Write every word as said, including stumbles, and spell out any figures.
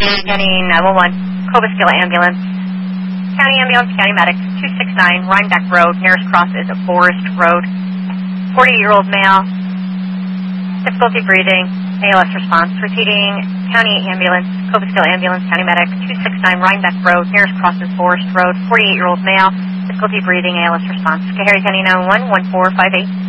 County nine one one, Cobleskill Ambulance. County Ambulance, County Medic, two six nine, Rhinebeck Road. Nearest cross is Forest Road. forty-year-old male, difficulty breathing, A L S response. Repeating, County Ambulance, Cobleskill Ambulance, County Medic, two six nine, Rhinebeck Road. Nearest cross is Forest Road. forty-eight-year-old male, difficulty breathing, A L S response. Schoharie County nine one one, one four five eight.